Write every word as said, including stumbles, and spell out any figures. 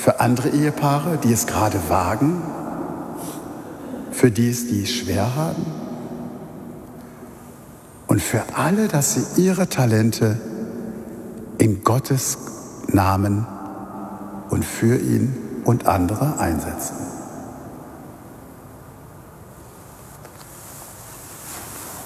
für andere Ehepaare, die es gerade wagen, für die es, die es schwer haben und für alle, dass sie ihre Talente in Gottes Namen und für ihn und andere einsetzen.